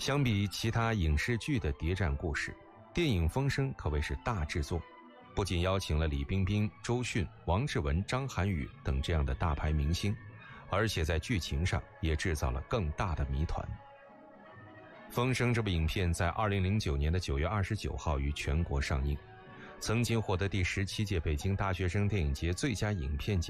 相比其他影视剧的谍战故事，电影《风声》可谓是大制作，不仅邀请了李冰冰、周迅、王志文、张涵予等这样的大牌明星，而且在剧情上也制造了更大的谜团。《风声》这部影片在2009年的9月29号于全国上映，曾经获得第17届北京大学生电影节最佳影片奖。